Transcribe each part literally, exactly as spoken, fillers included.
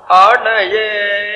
ஆணையே.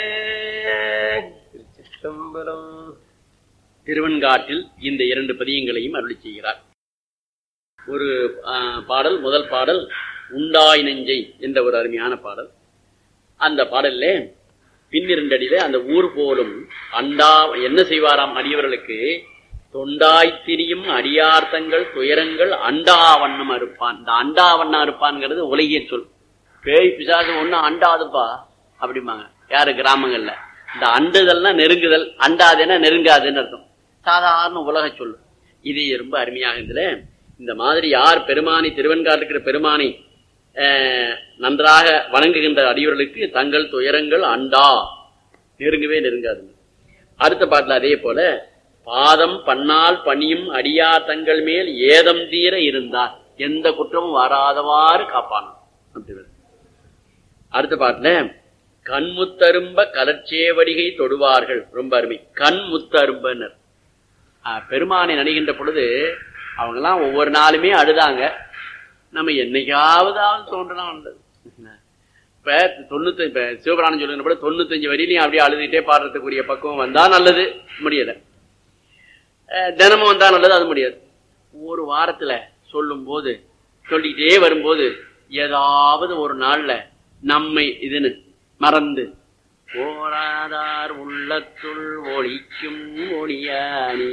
திருச்சிற்றம்பலம். திருவெண்காட்டில் இந்த இரண்டு பதியங்களையும் அருளி செய்கிறார். ஒரு பாடல், முதல் பாடல் உண்டாய் நெஞ்சை என்ற ஒரு அருமையான பாடல். அந்த பாடல்ல பின்னிரண்டடியில அந்த ஊர் போலும் அண்டா என்ன செய்வாராம் அடியவர்களுக்கு, தொண்டாய் திரியும் அடியார்த்தங்கள் துயரங்கள் அண்டாவண்ணம் அறுப்பான். இந்த அண்டாவண்ணம் அறுப்பான்ங்கிறது உலகிய சொல். பேய் பிசாசு ஒண்ணு அண்டாதுப்பா அப்படிம்பாங்க யாரு கிராமங்கள்ல. இந்த அண்டுதல்னா நெருங்குதல், அண்டாதுன்னா நெருங்காதுன்னு அர்த்தம். சாதாரண உலக சொல். இது ரொம்ப அருமையாக இதுல இந்த மாதிரி யார் பெருமானை திருவெண்காட்டுக்கிற பெருமானை நன்றாக வணங்குகின்ற அடியவர்களுக்கு தங்கள் துயரங்கள் அண்டா, நெருங்கவே நெருங்காது. அடுத்த பாட்டுல அதே போல பாதம் பன்னால் பணியும் அடியார் தங்கள் மேல் ஏதம் தீர இருந்தார், எந்த குற்றமும் வராதவாறு காப்பானான். அடுத்த பாட்டுல கண்முத்தரும்ப கலர்ச்சேவடிகை தொடுவார்கள். ரொம்ப அருமை. கண்முத்தரும்பனர் பெருமானை நடிகின்ற பொழுது அவங்க எல்லாம் ஒவ்வொரு நாளுமே அழுதாங்க. நம்ம என்னைக்காவதாவது தோன்றலாம் வந்தது. இப்ப தொண்ணூத்தி இப்ப சிவபிராணம் சொல்லுகிற போது தொண்ணூத்தஞ்சு வரையிலையும் அப்படியே அழுதுகிட்டே பாடுறதுக்குரிய பக்குவம் வந்தா நல்லது, முடியல. தினமும் வந்தா நல்லது, அது முடியாது. ஒரு வாரத்துல சொல்லும் போது சொல்லிக்கிட்டே வரும்போது ஏதாவது ஒரு நாள்ல நம்மை இதுன்னு மறந்து போராதார் உள்ளத்துள் ஒளிக்கும் ஒளியானி,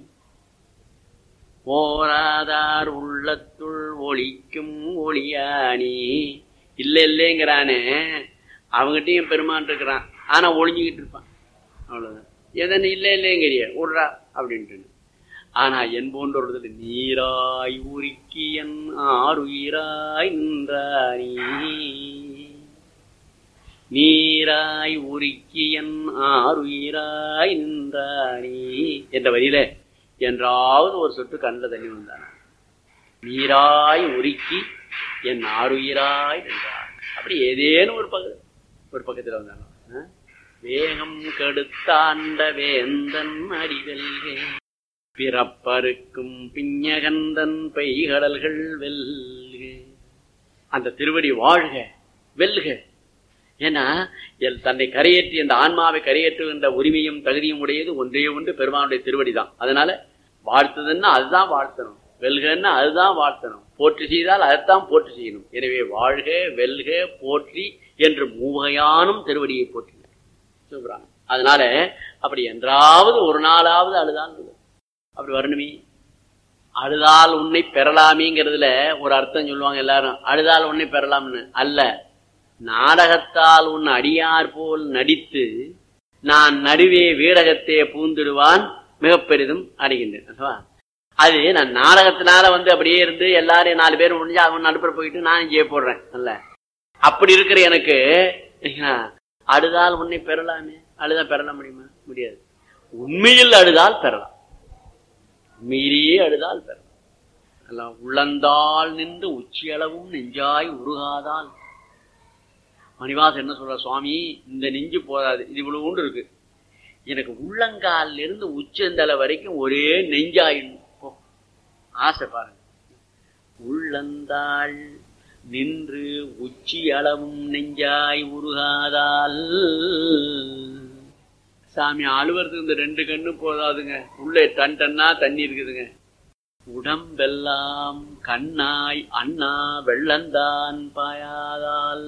போராதார் உள்ளத்துள் ஒளிக்கும் ஒளியானி. இல்ல இல்லைங்கிறானே அவங்ககிட்டயும் பெருமான் இருக்கிறான், ஆனா ஒளிஞ்சுக்கிட்டு இருப்பான். அவ்வளவுதான். எதன்னு இல்ல இல்லைங்கிறிய விடுறா அப்படின்ட்டு. ஆனா என் போன்ற நீராய் உருக்கி என் ஆறுயிராய் நின்றானி, நீராய் உருக்கி என் ஆறுயிராய் நின்றானி என்ற வரியில என்றாவது ஒரு சொட்டு கண்ணில் தண்ணி வந்தான. நீராய் உருக்கி என் ஆறுயிராய் நின்றான். அப்படி ஏதேனும் ஒரு பக்க ஒரு பக்கத்துல வந்தாங்க. வேகம் கெடுத்தாண்ட வேந்தன் அடிவெல்கே, பிறப்பருக்கும் பிஞகந்தன் பெய்கடல்கள் வெல்க. அந்த திருவடி வாழ்க வெல்க. ஏன்னா தன்னை கரையேற்றி அந்த ஆன்மாவை கரையேற்றுகின்ற உரிமையும் தகுதியும் உடையது ஒன்றே ஒன்று பெருமானுடைய திருவடி தான். அதனால வாழ்த்துதுன்னா அதுதான் வாழ்த்தணும், வெல்கன்னா அதுதான் வாழ்த்தணும், போற்றி செய்தால் அதைத்தான் போற்றி செய்யணும். எனவே வாழ்க வெல்க போற்றி என்று மூவகையானும் திருவடியை போற்றி சொல்றாங்க. அதனால அப்படி என்றாவது ஒரு நாளாவது அழுதால் அப்படி வரணுமே. அழுதால் உன்னை பெறலாமேங்கிறதுல ஒரு அர்த்தம் சொல்லுவாங்க எல்லாரும், அழுதால் உன்னை பெறலாம்னு அல்ல. நாடகத்தால் உன் அடியார் போல் நடித்து நான் நடுவே வீடகத்தே பூந்துடுவான் மிக பெரிதும் அடைகின்றேன். அது நான் நாடகத்தினால வந்து அப்படியே இருந்து எல்லாரும் நாலு பேரும் முடிஞ்சு அவன் நடுப்புற போயிட்டு நான் இங்கே போடுறேன் அல்ல. அப்படி இருக்கிற எனக்கு அழுதால் உன்னை பெறலாமே, அழுதா பெறலாம் முடியுமா? முடியாது. உண்மையில் அழுதால் பெறலாம், உண்மையிலேயே அழுதால் பெறலாம். உள்ளந்தால் நின்று உச்சியளவும் நெஞ்சாய் உருகாதால். மணிவாசன் என்ன சொல்ற, சுவாமி இந்த நெஞ்சு போதாது, இது இவ்வளவு உண்டு இருக்கு, எனக்கு உள்ளங்கால இருந்து உச்சந்தலை வரைக்கும் ஒரே நெஞ்சாயிடும் ஆசை பாருங்க. உள்ளந்தாள் நின்று உச்சி அளவும் நெஞ்சாய் உருகாதால். சாமி அழுவறதுக்கு இந்த ரெண்டு கண்ணு போதாதுங்க, உள்ளே டன் டன்னா தண்ணி இருக்குதுங்க. உடம்பெல்லாம் கண்ணாய் அண்ணா வெள்ளந்தான் பாயாதால்.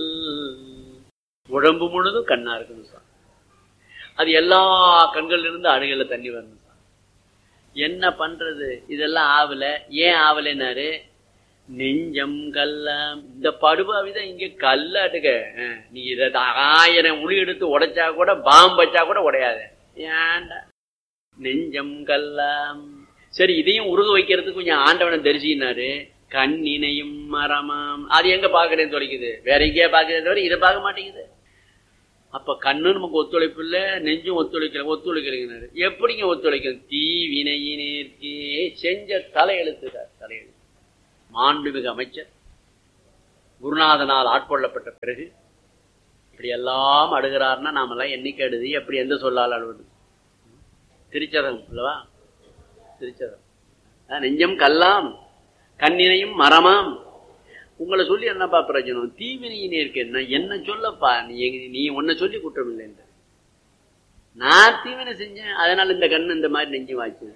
உடம்பு முழுதும் கண்ணா இருக்குது சார். அது எல்லா கண்கள் இருந்து அணுகல தண்ணி வரணும் சார். என்ன பண்றது, இதெல்லாம் ஆவல. ஏன் ஆவலைன்னாரு, நெஞ்சம் கல்லாம். இந்த படுபாவிதான் இங்க கல்லாட்டுக்க. நீ இத ஆயிரம் உளி எடுத்து உடைச்சா கூட பாம்பு வச்சா கூட உடையாது. ஏன்டா நெஞ்சம் கல்லாம். சரி, இதையும் உருக வைக்கிறதுக்கு கொஞ்சம் ஆண்டவனை தரிசினாரு. கண்ணினையும் மரமாம். அது எங்க பாக்குறேன்னு தொலைக்குது, வேற எங்கேயா பாக்குறேன் தவிர இதை பார்க்க மாட்டேங்குது. அப்ப கண்ணு நமக்கு ஒத்துழைப்பு இல்ல, நெஞ்சும் ஒத்துழைக்கல. ஒத்துழைக்கிறீங்கன்னாரு. எப்படிங்க ஒத்துழைக்கும்? தீ வினையினேற்கே செஞ்ச தலையெழுத்துக்கார். தலையெழுத்து மாண்புமிகு அமைச்சர் குருநாதனால் ஆட்கொள்ளப்பட்ட பிறகு இப்படி எல்லாம் அழுகிறார்னா நாமெல்லாம் என்னைக்கு அழுது எப்படி எந்த சொல்லால் அழுவது? திருச்சதம் அல்லவா? திருச்சதம். நெஞ்சம் கல்லாம் கண்ணினையும் மரமாம். உங்களை சொல்லி என்னப்பா பிரயோஜனம்? தீவினையினே இருக்கு என்ன என்ன சொல்லப்பா, நீ நீ உன்னை சொல்லி குற்றம் இல்லை. நான் தீவினை செஞ்சேன், அதனால இந்த கண்ணு இந்த மாதிரி நெஞ்சு வாய்ச்சது.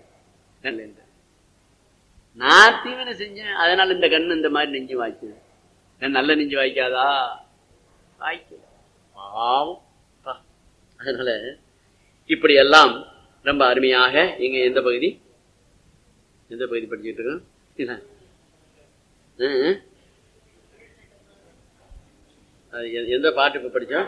நான் தீவினை செஞ்சேன், அதனால இந்த கண்ணு இந்த மாதிரி நெஞ்சு வாய்ச்சது. நல்ல நெஞ்சு வாய்க்காதா? வாய்க்க பாவம். அதனால இப்படி எல்லாம் ரொம்ப அருமையாக எங்க எந்த பகுதி எந்த பகுதி படிச்சுட்டு இருக்கோம்? எந்த பாட்டு இப்ப படிச்சோம்?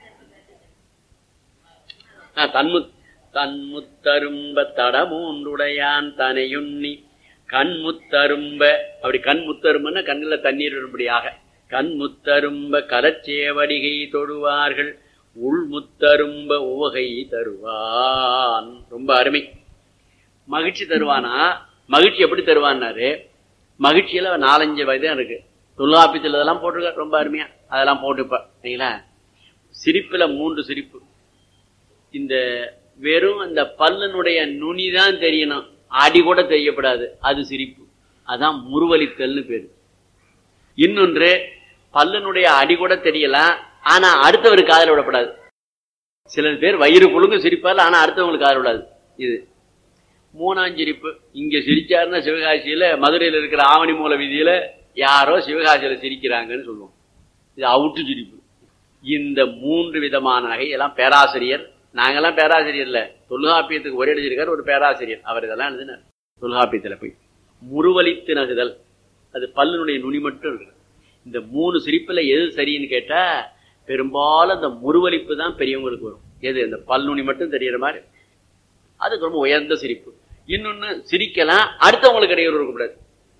தன்முத் தன்முத்தரும்ப தடமூன்றுடையான் தனையுண்ணி கண்முத்தரும்ப. அப்படி கண்முத்தரும்பன்னா கண்ணுல தண்ணீர் வரும்படியாக கண்முத்தரும்ப கலச்சேவடிகை தொடுவார்கள் உள்முத்தரும்ப உவகை தருவான். ரொம்ப அருமை. மகிழ்ச்சி தருவானா? மகிழ்ச்சி எப்படி தருவான்னாரு, மகிழ்ச்சியில நாலஞ்சு வயதான் இருக்கு. தொல்லாப்பியத்தில் அதெல்லாம் போட்டிருக்க ரொம்ப அருமையா, அதெல்லாம் போட்டுப்ப சரிங்களா. சிரிப்புல மூன்று சிரிப்பு. இந்த வெறும் அந்த பல்லுனுடைய நுனிதான் தெரியணும், அடி கூட தெரியப்படாது, அது சிரிப்பு. அதான் முறுவலித்தல்னு பேரு. இன்னொன்று பல்லுனுடைய அடி கூட தெரியலாம், ஆனா அடுத்தவரு காதல விடப்படாது. சில பேர் வயிறு குழுங்க சிரிப்பாரு, ஆனா அடுத்தவங்களுக்கு காதல் விடாது. இது மூணாம் சிரிப்பு. இங்க சிரிச்சாருன்னா சிவகாசியில மதுரையில இருக்கிற ஆவணி மூல வீதியில யாரோ சிவகாசியில சிரிக்கிறாங்கன்னு சொல்லுவோம். இது அவுட்டு சிரிப்பு. இந்த மூன்று விதமான நகை எல்லாம் பேராசிரியர், நாங்கெல்லாம் பேராசிரியர் இல்ல, தொல்காப்பியத்துக்கு ஒரே எழுதியிருக்காரு ஒரு பேராசிரியர், அவர் இதெல்லாம் எழுதினார். தொல்காப்பியத்துல போய் முறுவலித்து நகுதல், அது பல்லுனுடைய நுனி மட்டும் இருக்கு. இந்த மூணு சிரிப்புல எது சரின்னு கேட்டா பெரும்பாலும் அந்த முறுவலிப்பு தான் பெரியவங்களுக்கு வரும். எது அந்த பல்லுனி மட்டும் தெரியற மாதிரி, அதுக்கு ரொம்ப உயர்ந்த சிரிப்பு. இன்னொன்னு சிரிக்கலாம், அடுத்தவங்களுக்கு இடையூறு இருக்கக்கூடாது.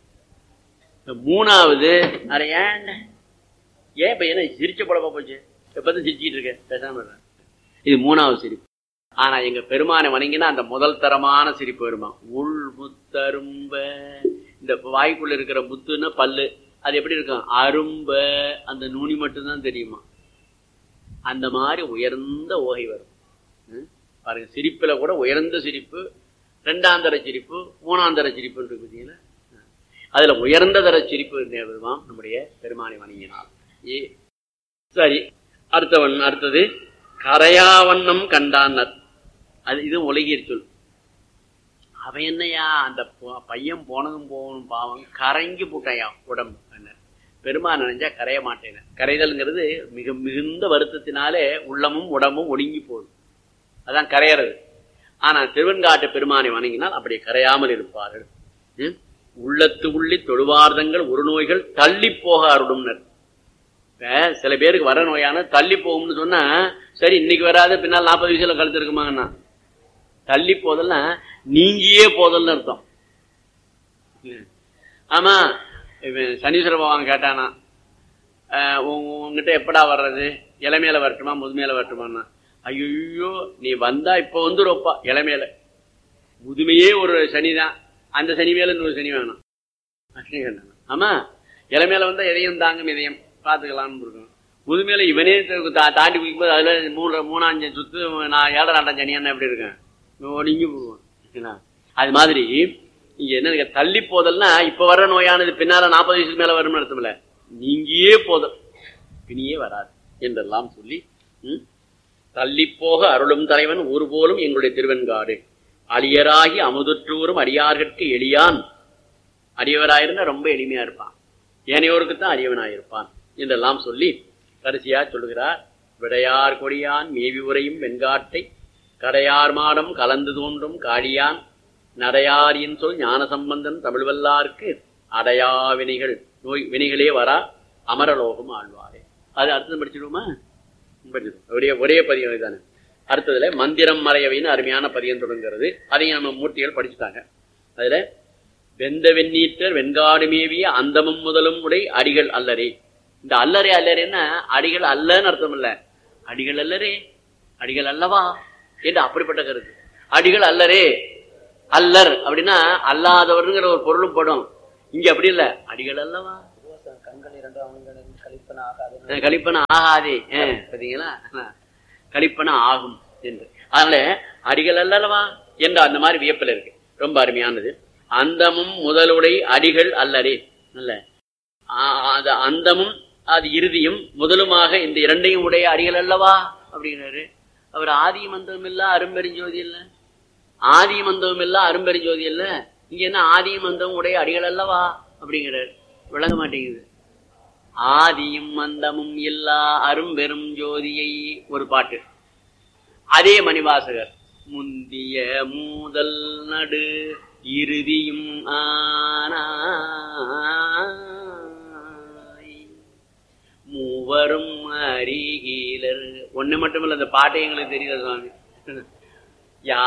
மூணாவது அரை ஏன் ஏன் இப்ப என்ன சிரிச்ச பழப்பா போச்சு, எப்பதான் சிரிச்சுட்டு இருக்க பேசாம. இது மூணாவது சிரிப்பு. ஆனா எங்க பெருமானை வணங்கினா அந்த முதல் தரமான சிரிப்பு வருமா, உள் முத்தரும்ப. இந்த வாய்க்குள்ள இருக்கிற முத்துன்னா பல்லு, அது எப்படி இருக்கும், அரும்ப அந்த நுனி மட்டும்தான் தெரியுமா. அந்த மாதிரி உயர்ந்த ஓகை வரும் பாருங்க. சிரிப்புல கூட உயர்ந்த சிரிப்பு, ரெண்டாம் தர சிரிப்பு, மூணாம் தர சிரிப்பு இருக்கு பார்த்தீங்களா. அதுல உயர்ந்த தர சிரிப்பு வருவான் நம்முடைய பெருமானை வணங்கினால். ஏ சரி, அடுத்தவன் அடுத்தது கரையாவண்ணம் கண்டான்னர். அது இது உலகியற் சொல். அவன் என்னையா அந்த பையன் போனதும் போகணும் பாவம், கரைங்கி போட்டாயா உடம்பு. பெருமான் நினைஞ்சா கரைய மாட்டேன். கரைதல்ங்கிறது மிக மிகுந்த வருத்தத்தினாலே உள்ளமும் உடம்பும் ஒடுங்கி போகுது, அதான் கரையறது. ஆனா திருவெண்காட்டு பெருமானை வணங்கினால் அப்படி கரையாமல் இருப்பார்கள். உள்ளத்து உள்ளி தொழுவார்தங்கள் ஒரு நோய்கள் தள்ளி போக அருடும்னர். சில பேருக்கு வர நோயான தள்ளி போகும்னு சொன்னா சரி, இன்னைக்கு வராது பின்னால் நாற்பது வயசுல கழுத்து இருக்குமாங்கண்ணா. தள்ளி போதல்னா நீங்கியே போதல்னு அர்த்தம். ஆமா, சனீஸ்வர பகவான் கேட்டானா, உங்ககிட்ட எப்படா வர்றது, இளமையில வரட்டுமா முதுமையில வரட்டுமான்னா, ஐயோ நீ வந்தா இப்ப வந்துருப்பா இளமையில, முதுமையே ஒரு சனிதான், அந்த சனி மேல இன்னொரு சனி வேணும். ஆமா, இளமையில வந்தா எதையும் தாங்கும் இதயம் பாத்துக்கலாம்னு இருக்கணும். முதுமையில இவனே தாண்டி குடிக்கும்போது அதுல மூணு மூணாஞ்சு சுத்து நான் ஏழரை நாட்டாம் சனியானா எப்படி இருக்கேன், ஒடுங்கி போடுவோம். அது மாதிரி இங்க என்ன தள்ளி போதல்னா இப்ப வர்ற நோயானது பின்னால நாற்பது வயசுக்கு மேல வரும்னு அர்த்தம்ல, நீங்கியே போதல் பிணியே வராது என்றெல்லாம் சொல்லி தள்ளி போக அருளும் தலைவன் ஒரு போலும் எங்களுடைய திருவெண்காடு. அடியராகி அமுதுற்றூரும் அடியார்கட்கு எளியான். அடியவராயிருந்தா ரொம்ப எளிமையா இருப்பான், ஏனையோருக்குத்தான் அடியவனாயிருப்பான் என்றெல்லாம் சொல்லி கடைசியா சொல்லுகிறார். விடையார் கொடியான் மேவி உரையும் வெண்காட்டை கடையார் மாடம் கலந்து தோன்றும் காடியான் நடையாரின் சொல் ஞான சம்பந்தன் தமிழ் வல்லார்க்கு அடையா வினைகள் நோய் வினைகளே வரா அமரலோகம் ஆழ்வாரே. அது அடுத்தது படிச்சிடுவோமா? ஒரே ஒரே பதியம் தானே. அடுத்ததுல மந்திரம் மறையவைன்னு அருமையான பதியம் தொடங்குகிறது. அதையும் நம்ம மூர்த்திகள் படிச்சுட்டாங்க. அதுல வெந்த வெண்ணீற்றர் வெண்காடு மேவிய அந்தமும் முதலும் உடை அடிகள் அல்லரே. இந்த அல்லரே அல்லரேன்னா அடிகள் அல்லன்னு அர்த்தம் இல்ல, அடிகள் அல்லரே அடிகள் அல்லவா என்று அப்படிப்பட்ட கருத்து. அடிகள் அல்லரே, அல்லர் அப்படின்னா அல்லாதவர்ங்கிற ஒரு பொருளும் படும். இங்க அப்படி இல்ல, அடிகள் அல்லவா கலிப்பன ஆகாதே பாத்தீங்களா, கலிப்பன ஆகும் என்று. அதனால அடிகள் அல்லவா என்ற அந்த மாதிரி வியப்பில் இருக்கு. ரொம்ப அருமையானது. அந்தமும் முதலுடை அடிகள் அல்லரே. இல்ல அது அந்தமும் அது இறுதியும் முதலுமாக இந்த இரண்டையும் உடைய அடிகள் அல்லவா அப்படிங்கிறாரு. அவர் ஆதியும் அந்தமும் இல்ல அரும்பெருஞ்சோதி இல்ல, ஆதியும் அந்தமும் இல்ல அரும்பெருஞ்சோதி இல்ல, இங்க என்ன ஆதியும் அந்தமும் உடைய அடிகள் அல்லவா அப்படிங்கிறாரு. விளங்க மாட்டேங்குது. ஆதியும் அந்தமும் இல்லா அரும்பெரும் ஜோதியை ஒரு பாட்டு. அதே மணிவாசகர் முந்திய மூதல் நடு இறுதியும் ஆனாய் மூவரும் அறிகீலர். ஒண்ணு மட்டுமில்ல, அந்த பாட்டை எங்களுக்கு தெரியல சுவாமி. யா